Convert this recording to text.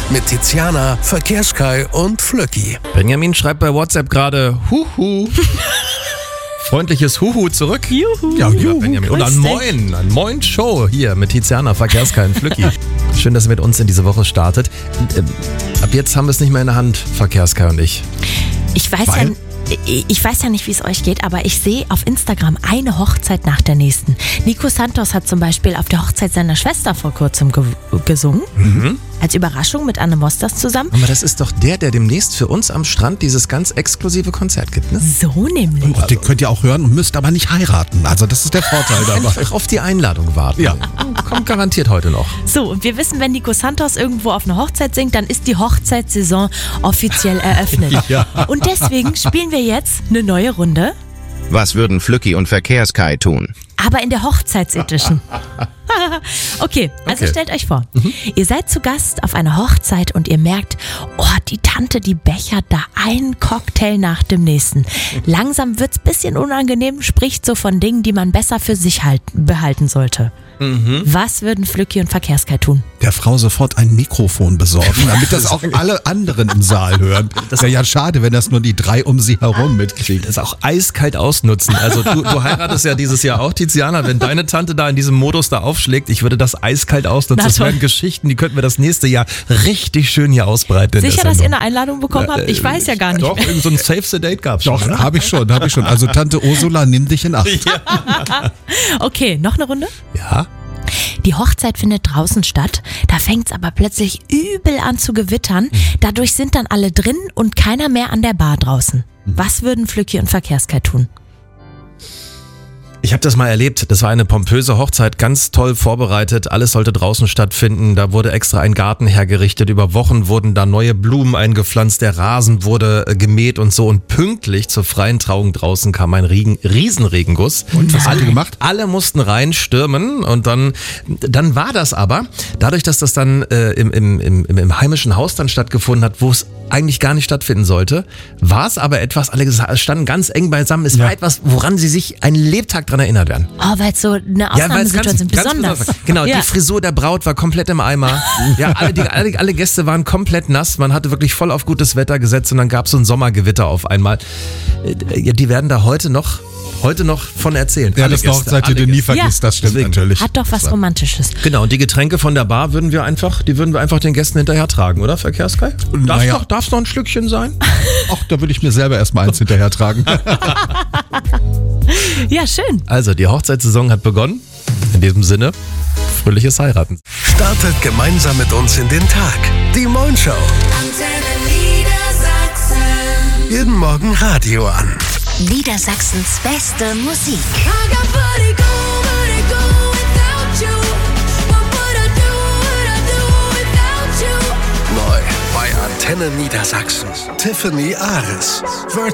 mit Tiziana, Verkehrskai und Flöcki. Benjamin schreibt bei WhatsApp gerade Huhu. Freundliches Huhu zurück. Juhu. Ja, Benjamin. Und ein Moin Show hier mit Tiziana, Verkehrskai und Flöcki. Schön, dass ihr mit uns in diese Woche startet. Ab jetzt haben wir es nicht mehr in der Hand, Verkehrskai und ich. Ich weiß ja nicht, wie es euch geht, aber ich sehe auf Instagram eine Hochzeit nach der nächsten. Nico Santos hat zum Beispiel auf der Hochzeit seiner Schwester vor kurzem gesungen. Mhm. Als Überraschung mit Anne Mosters zusammen. Aber das ist doch der demnächst für uns am Strand dieses ganz exklusive Konzert gibt, ne? So nämlich. Und den könnt ihr auch hören und müsst aber nicht heiraten. Also das ist der Vorteil dabei. Einfach auf die Einladung warten. Ja. Kommt garantiert heute noch. So, und wir wissen, wenn Nico Santos irgendwo auf eine Hochzeit singt, dann ist die Hochzeitssaison offiziell eröffnet. Ja. Und deswegen spielen wir jetzt eine neue Runde. Was würden Flöcki und Verkehrskai tun? Aber in der Hochzeitsedition. Okay, also stellt euch vor, ihr seid zu Gast auf einer Hochzeit und ihr merkt, oh, die Tante, die bechert da einen Cocktail nach dem nächsten. Langsam wird's ein bisschen unangenehm, spricht so von Dingen, die man besser für sich behalten sollte. Was würden Flöcki und Verkehrskai tun? Der Frau sofort ein Mikrofon besorgen, damit das auch alle anderen im Saal hören. Das wäre ja schade, wenn das nur die 3 um sie herum mitkriegen. Das auch eiskalt ausnutzen. Also du heiratest ja dieses Jahr auch, Tiziana. Wenn deine Tante da in diesem Modus da aufschlägt, ich würde das eiskalt ausnutzen. Das wären Geschichten, die könnten wir das nächste Jahr richtig schön hier ausbreiten. Sicher, dass ihr eine Einladung bekommen habt? Ich weiß ja gar nicht. Doch, so ein Save the Date gab's schon. Doch, habe ich schon. Also Tante Ursula, nimm dich in Acht. Ja. Okay, noch eine Runde? Ja. Die Hochzeit findet draußen statt, da fängt's aber plötzlich übel an zu gewittern. Dadurch sind dann alle drin und keiner mehr an der Bar draußen. Was würden Flöcki und Verkehrskai tun? Ich habe das mal erlebt. Das war eine pompöse Hochzeit, ganz toll vorbereitet. Alles sollte draußen stattfinden. Da wurde extra ein Garten hergerichtet. Über Wochen wurden da neue Blumen eingepflanzt. Der Rasen wurde gemäht und so. Und pünktlich zur freien Trauung draußen kam ein Riesenregenguss. Und was habt ihr gemacht? Alle mussten reinstürmen. Und dann war das aber, dadurch, dass das dann im heimischen Haus dann stattgefunden hat, wo es eigentlich gar nicht stattfinden sollte, war es aber etwas, alle standen ganz eng beisammen. Es war etwas, woran sie sich einen Lebtag dran erinnert werden. Oh, weil es so eine Ausnahmesituation besonders. Genau, die Frisur der Braut war komplett im Eimer. Ja, alle Gäste waren komplett nass. Man hatte wirklich voll auf gutes Wetter gesetzt und dann gab es so ein Sommergewitter auf einmal. Ja, die werden da heute noch von erzählen. Ja, das ist eine Hochzeit, die du nie vergisst, das stimmt natürlich. Hat doch was Romantisches. Genau, und die Getränke von der Bar würden wir einfach den Gästen hinterher tragen, oder, Verkehrskai? Darf noch ein Schlückchen sein? Ach, da würde ich mir selber erstmal eins hinterher tragen. Ja, schön. Also, die Hochzeitssaison hat begonnen. In diesem Sinne, fröhliches Heiraten. Startet gemeinsam mit uns in den Tag. Die Moin Show. Jeden Morgen Radio an. Niedersachsens beste Musik. Neu bei Antenne Niedersachsen. Tiffany Ares. Virtual